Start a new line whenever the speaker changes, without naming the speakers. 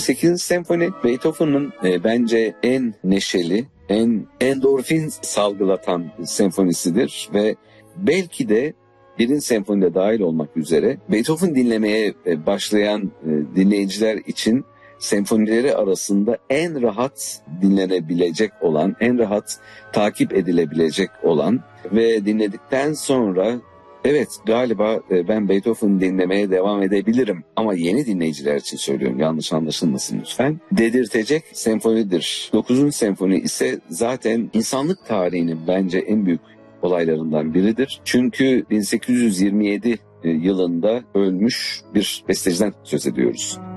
8. senfoni Beethoven'ın bence en neşeli, en endorfin salgılatan senfonisidir ve belki de 1. senfonide dahil olmak üzere Beethoven dinlemeye başlayan dinleyiciler için senfonileri arasında en rahat dinlenebilecek olan, en rahat takip edilebilecek olan ve dinledikten sonra evet galiba ben Beethoven dinlemeye devam edebilirim ama yeni dinleyiciler için söylüyorum, yanlış anlaşılmasın lütfen, dedirtecek senfonidir. 9. senfoni ise zaten insanlık tarihinin bence en büyük olaylarından biridir. Çünkü 1827 yılında ölmüş bir besteciden söz ediyoruz.